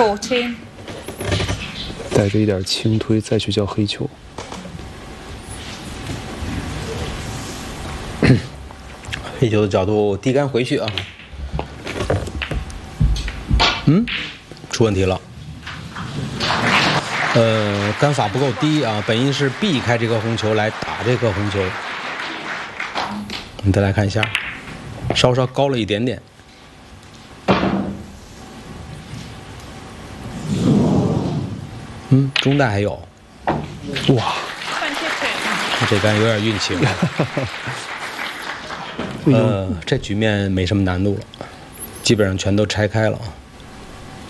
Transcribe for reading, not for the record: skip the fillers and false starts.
14. 带着一点轻推再去叫黑球。 黑球的角度低杆回去啊。出问题了。杆法不够低啊，本意是避开这颗红球来打这颗红球。我们再来看一下，稍稍高了一点点。中带还有。 哇， 这杆有点运气了。这局面没什么难度了，基本上全都拆开了啊。